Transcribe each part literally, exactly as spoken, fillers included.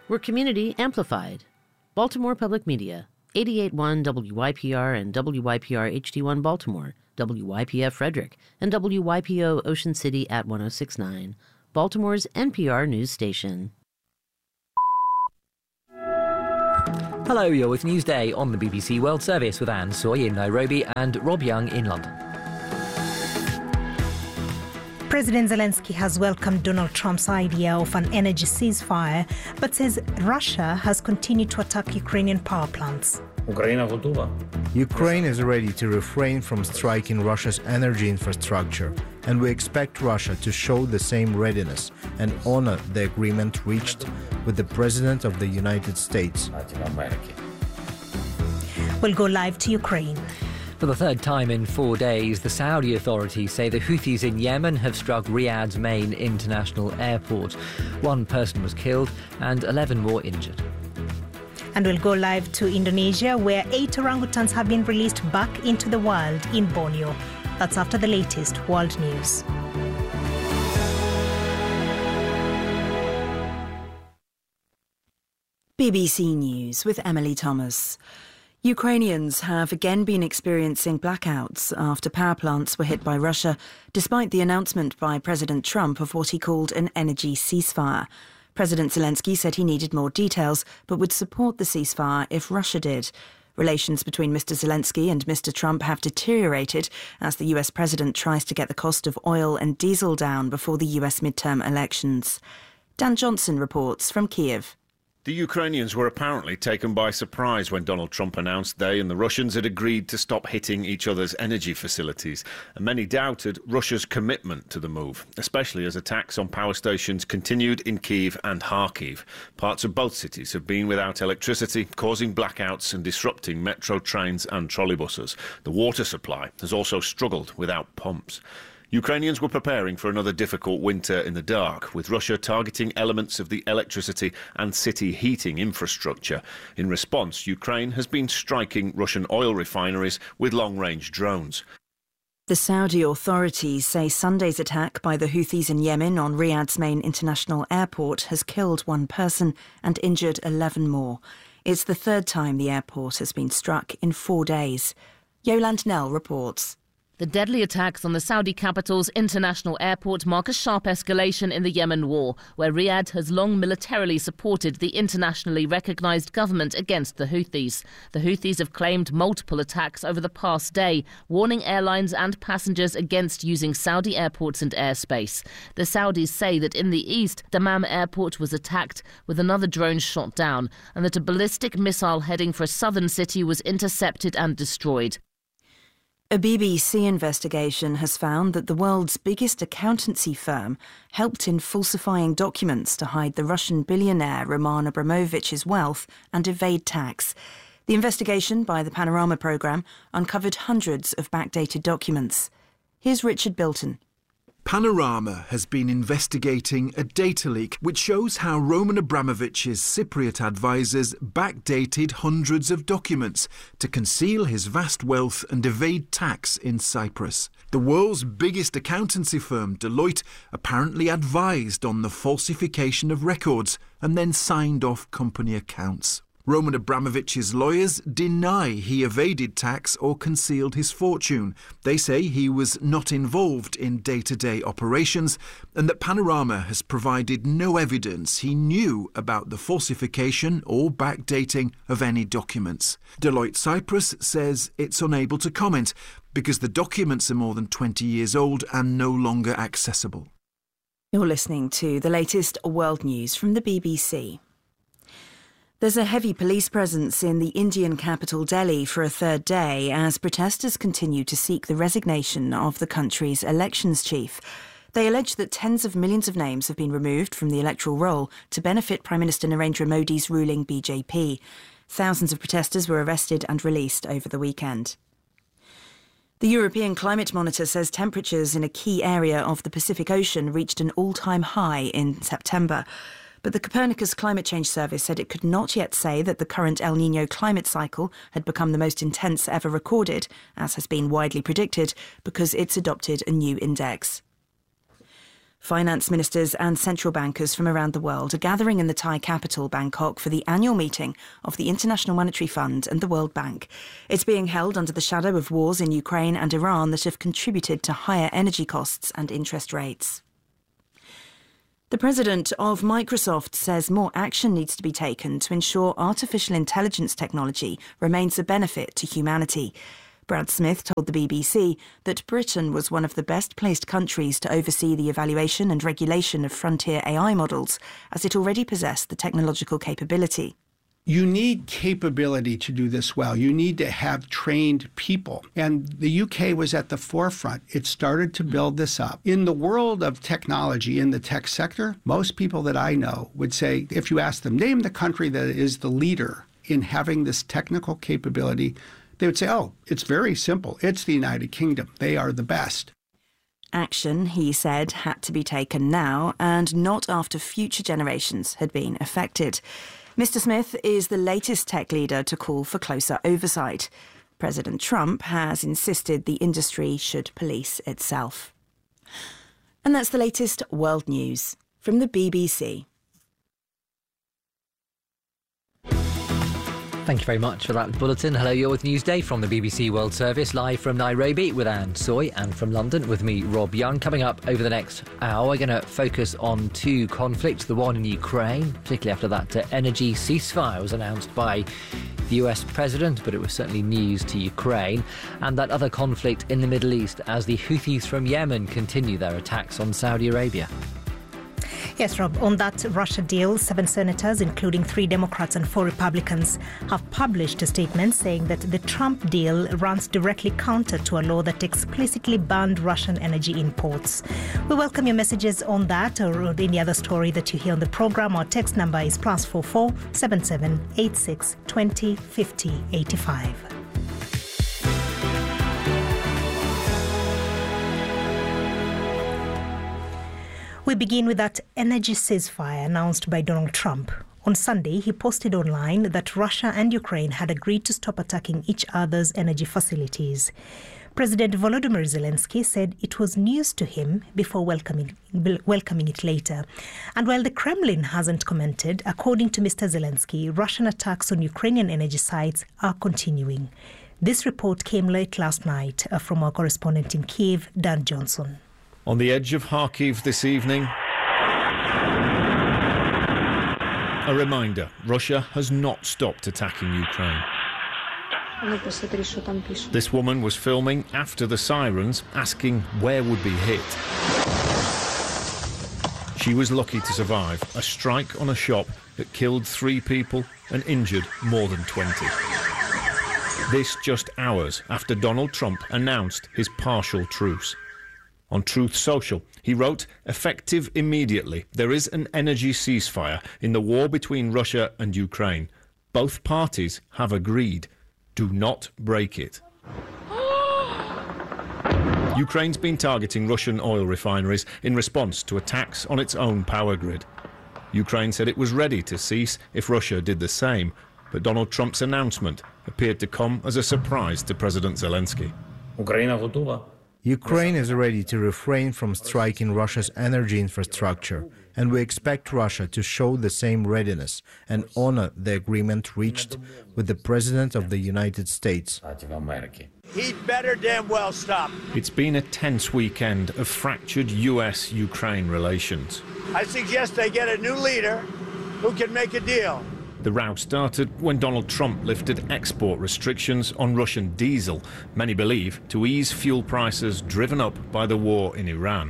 We're community amplified. Baltimore Public Media, eighty-eight point one W Y P R and W Y P R H D one Baltimore, W Y P F Frederick, and W Y P O Ocean City at one oh six point nine, Baltimore's N P R news station. Hello, you're with Newsday on the B B C World Service with Anne Soy in Nairobi and Rob Young in London. President Zelensky has welcomed Donald Trump's idea of an energy ceasefire, but says Russia has continued to attack Ukrainian power plants. Ukraine is ready to refrain from striking Russia's energy infrastructure, and we expect Russia to show the same readiness and honor the agreement reached with the President of the United States. We'll go live to Ukraine. For the third time in four days, the Saudi authorities say the Houthis in Yemen have struck Riyadh's main international airport. One person was killed and eleven more injured. And we'll go live to Indonesia, where eight orangutans have been released back into the wild in Borneo. That's after the latest world news. B B C News with Emily Thomas. Ukrainians have again been experiencing blackouts after power plants were hit by Russia, despite the announcement by President Trump of what he called an energy ceasefire. President Zelensky said he needed more details, but would support the ceasefire if Russia did. Relations between Mister Zelensky and Mister Trump have deteriorated as the U S president tries to get the cost of oil and diesel down before the U S midterm elections. Dan Johnson reports from Kiev. The Ukrainians were apparently taken by surprise when Donald Trump announced they and the Russians had agreed to stop hitting each other's energy facilities, and many doubted Russia's commitment to the move, especially as attacks on power stations continued in Kyiv and Kharkiv. Parts of both cities have been without electricity, causing blackouts and disrupting metro trains and trolleybuses. The water supply has also struggled without pumps. Ukrainians were preparing for another difficult winter in the dark, with Russia targeting elements of the electricity and city heating infrastructure. In response, Ukraine has been striking Russian oil refineries with long-range drones. The Saudi authorities say Sunday's attack by the Houthis in Yemen on Riyadh's main international airport has killed one person and injured eleven more. It's the third time the airport has been struck in four days. Yolande Knell reports. The deadly attacks on the Saudi capital's international airport mark a sharp escalation in the Yemen war, where Riyadh has long militarily supported the internationally recognised government against the Houthis. The Houthis have claimed multiple attacks over the past day, warning airlines and passengers against using Saudi airports and airspace. The Saudis say that in the east, Dammam airport was attacked with another drone shot down, and that a ballistic missile heading for a southern city was intercepted and destroyed. A B B C investigation has found that the world's biggest accountancy firm helped in falsifying documents to hide the Russian billionaire Roman Abramovich's wealth and evade tax. The investigation by the Panorama programme uncovered hundreds of backdated documents. Here's Richard Bilton. Panorama has been investigating a data leak which shows how Roman Abramovich's Cypriot advisors backdated hundreds of documents to conceal his vast wealth and evade tax in Cyprus. The world's biggest accountancy firm, Deloitte, apparently advised on the falsification of records and then signed off company accounts. Roman Abramovich's lawyers deny he evaded tax or concealed his fortune. They say he was not involved in day-to-day operations and that Panorama has provided no evidence he knew about the falsification or backdating of any documents. Deloitte Cyprus says it's unable to comment because the documents are more than twenty years old and no longer accessible. You're listening to the latest world news from the B B C. There's a heavy police presence in the Indian capital Delhi for a third day as protesters continue to seek the resignation of the country's elections chief. They allege that tens of millions of names have been removed from the electoral roll to benefit Prime Minister Narendra Modi's ruling B J P. Thousands of protesters were arrested and released over the weekend. The European Climate Monitor says temperatures in a key area of the Pacific Ocean reached an all-time high in September. But the Copernicus Climate Change Service said it could not yet say that the current El Niño climate cycle had become the most intense ever recorded, as has been widely predicted, because it's adopted a new index. Finance ministers and central bankers from around the world are gathering in the Thai capital, Bangkok, for the annual meeting of the International Monetary Fund and the World Bank. It's being held under the shadow of wars in Ukraine and Iran that have contributed to higher energy costs and interest rates. The president of Microsoft says more action needs to be taken to ensure artificial intelligence technology remains a benefit to humanity. Brad Smith told the B B C that Britain was one of the best-placed countries to oversee the evaluation and regulation of frontier A I models, as it already possessed the technological capability. You need capability to do this well. You need to have trained people. And the U K was at the forefront. It started to build this up. In the world of technology, in the tech sector, most people that I know would say, if you ask them, name the country that is the leader in having this technical capability, they would say, oh, it's very simple. It's the United Kingdom. They are the best. Action, he said, had to be taken now and not after future generations had been affected. Mister Smith is the latest tech leader to call for closer oversight. President Trump has insisted the industry should police itself. And that's the latest world news from the B B C. Thank you very much for that bulletin. Hello, you're with Newsday from the B B C World Service, live from Nairobi with Anne Soy, and from London with me, Rob Young. Coming up over the next hour, we're going to focus on two conflicts, the one in Ukraine, particularly after that uh, energy ceasefire was announced by the U S president, but it was certainly news to Ukraine, and that other conflict in the Middle East as the Houthis from Yemen continue their attacks on Saudi Arabia. Yes, Rob, on that Russia deal, seven senators, including three Democrats and four Republicans, have published a statement saying that the Trump deal runs directly counter to a law that explicitly banned Russian energy imports. We welcome your messages on that or any other story that you hear on the programme. Our text number is plus four four seven seven eight six twenty fifty eighty-five. We begin with that energy ceasefire announced by Donald Trump. On Sunday, he posted online that Russia and Ukraine had agreed to stop attacking each other's energy facilities. President Volodymyr Zelensky said it was news to him before welcoming, welcoming it later. And while the Kremlin hasn't commented, according to Mister Zelensky, Russian attacks on Ukrainian energy sites are continuing. This report came late last night from our correspondent in Kiev, Dan Johnson. On the edge of Kharkiv this evening, a reminder, Russia has not stopped attacking Ukraine. This woman was filming after the sirens, asking where would be hit. She was lucky to survive a strike on a shop that killed three people and injured more than twenty. This just hours after Donald Trump announced his partial truce. On Truth Social, he wrote, effective immediately, there is an energy ceasefire in the war between Russia and Ukraine. Both parties have agreed. Do not break it. Ukraine's been targeting Russian oil refineries in response to attacks on its own power grid. Ukraine said it was ready to cease if Russia did the same, but Donald Trump's announcement appeared to come as a surprise to President Zelensky. Ukraine is ready to refrain from striking Russia's energy infrastructure, and we expect Russia to show the same readiness and honor the agreement reached with the President of the United States. He'd better damn well stop. It's been a tense weekend of fractured U S Ukraine relations. I suggest they get a new leader who can make a deal. The row started when Donald Trump lifted export restrictions on Russian diesel, many believe to ease fuel prices driven up by the war in Iran.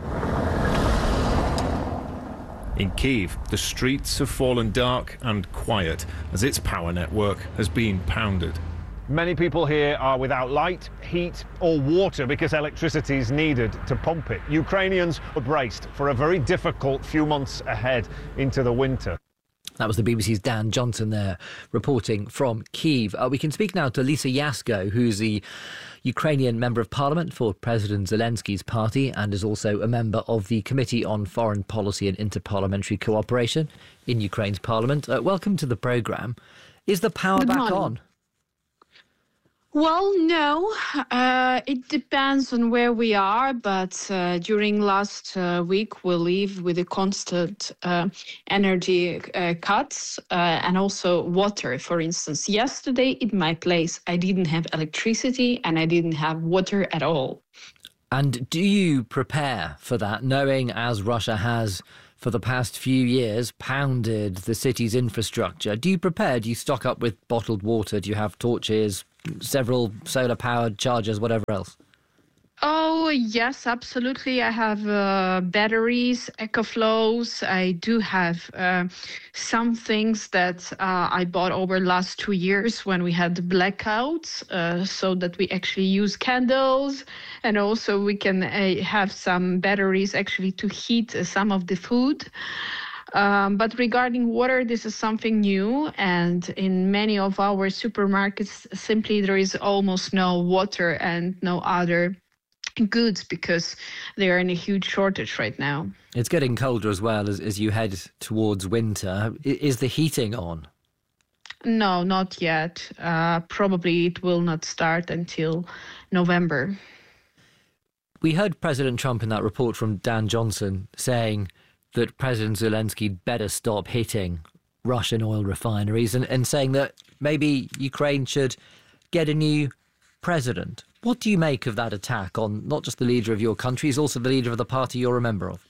In Kyiv, the streets have fallen dark and quiet as its power network has been pounded. Many people here are without light, heat or water because electricity is needed to pump it. Ukrainians are braced for a very difficult few months ahead into the winter. That was the B B C's Dan Johnson there, reporting from Kyiv. Uh, we can speak now to Lisa Yasko, who's the Ukrainian Member of Parliament for President Zelensky's party and is also a member of the Committee on Foreign Policy and Interparliamentary Cooperation in Ukraine's Parliament. Uh, welcome to the programme. Is the power Good back morning. on? Well, no, uh, it depends on where we are, but uh, during last uh, week we live with the constant uh, energy uh, cuts uh, and also water. For instance, yesterday in my place I didn't have electricity and I didn't have water at all. And do you prepare for that, knowing as Russia has for the past few years pounded the city's infrastructure? Do you prepare? Do you stock up with bottled water? Do you have torches, several solar-powered chargers, whatever else? Oh, yes, absolutely. I have uh, batteries, EcoFlows. I do have uh, some things that uh, I bought over the last two years when we had the blackouts, uh, so that we actually use candles. And also we can uh, have some batteries actually to heat uh, some of the food. Um, but regarding water, this is something new. And in many of our supermarkets, simply there is almost no water and no other goods because they are in a huge shortage right now. It's getting colder as well as, as you head towards winter. Is the heating on? No, not yet. Uh, probably it will not start until November. We heard President Trump in that report from Dan Johnson saying that President Zelensky better stop hitting Russian oil refineries and, and saying that maybe Ukraine should get a new president. What do you make of that attack on not just the leader of your country, he's also the leader of the party you're a member of?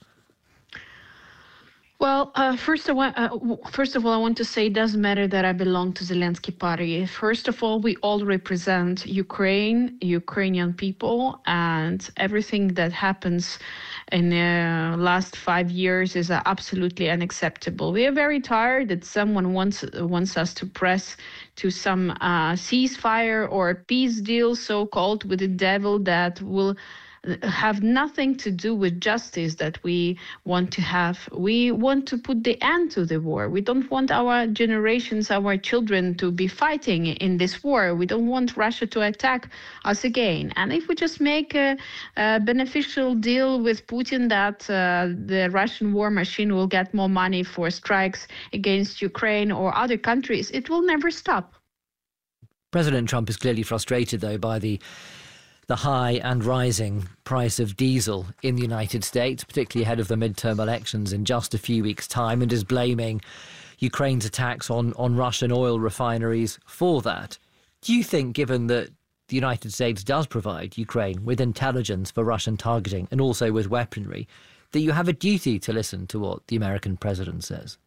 Well, uh, first, of all, uh, first of all, I want to say it doesn't matter that I belong to Zelensky party. First of all, we all represent Ukraine, Ukrainian people, and everything that happens in the last five years is uh, absolutely unacceptable. We are very tired that someone wants wants us to press to some uh, ceasefire or peace deal, so-called, with the devil that will have nothing to do with justice that we want to have. We want to put the end to the war. We don't want our generations, our children to be fighting in this war. We don't want Russia to attack us again. And if we just make a, a beneficial deal with Putin that uh, the Russian war machine will get more money for strikes against Ukraine or other countries, it will never stop. President Trump is clearly frustrated, though, by the the high and rising price of diesel in the United States, particularly ahead of the midterm elections in just a few weeks' time, and is blaming Ukraine's attacks on, on Russian oil refineries for that. Do you think, given that the United States does provide Ukraine with intelligence for Russian targeting and also with weaponry, that you have a duty to listen to what the American president says?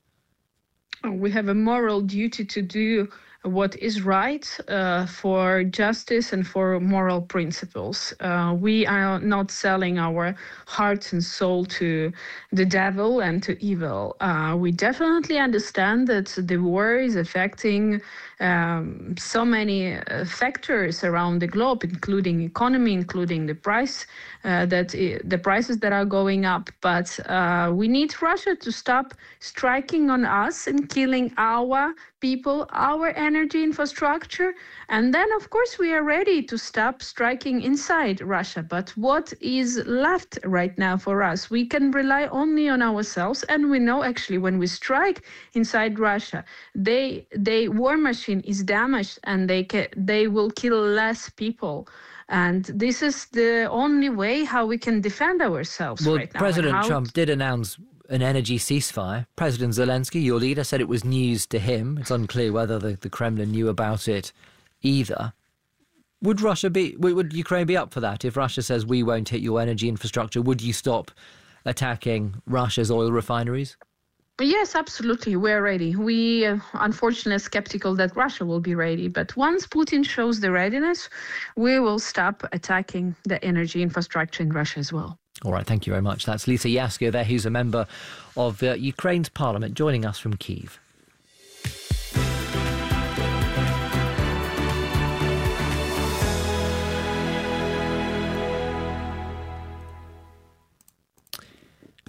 We have a moral duty to do what is right uh, for justice and for moral principles. Uh, we are not selling our heart and soul to the devil and to evil. Uh, we definitely understand that the war is affecting um, so many uh, factors around the globe, including economy, including the price, uh, that I- the prices that are going up. But uh, we need Russia to stop striking on us and killing our people, our energy infrastructure. And then, of course, we are ready to stop striking inside Russia. But what is left right now for us? We can rely only on ourselves. And we know, actually, when we strike inside Russia, they, they war machine is damaged and they ca- they will kill less people. And this is the only way how we can defend ourselves well, right now. President how- Trump did announce an energy ceasefire. President Zelensky, your leader, said it was news to him. It's unclear whether the, the Kremlin knew about it either. Would Russia be, would Ukraine be up for that? If Russia says we won't hit your energy infrastructure, would you stop attacking Russia's oil refineries? Yes, absolutely. We're ready. We, uh, unfortunately, are skeptical that Russia will be ready. But once Putin shows the readiness, we will stop attacking the energy infrastructure in Russia as well. All right, thank you very much. That's Lisa Yasko there, who's a member of uh, Ukraine's parliament, joining us from Kyiv.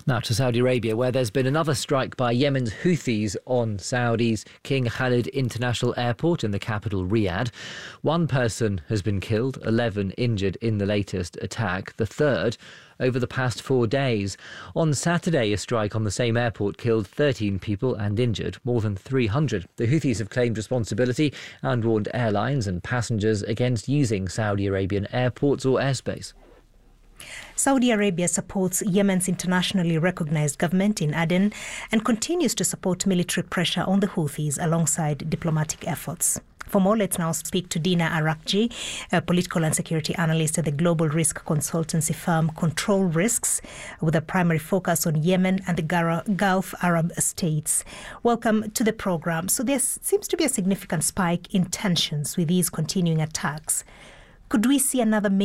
Now to Saudi Arabia, where there's been another strike by Yemen's Houthis on Saudi's King Khalid International Airport in the capital, Riyadh. One person has been killed, eleven injured in the latest attack, the third over the past four days. On Saturday, a strike on the same airport killed thirteen people and injured more than three hundred. The Houthis have claimed responsibility and warned airlines and passengers against using Saudi Arabian airports or airspace. Saudi Arabia supports Yemen's internationally recognized government in Aden and continues to support military pressure on the Houthis alongside diplomatic efforts. For more, let's now speak to Dina Arakji, a political and security analyst at the global risk consultancy firm Control Risks, with a primary focus on Yemen and the Gulf Arab states. Welcome to the program. So there seems to be a significant spike in tensions with these continuing attacks. Could we see another major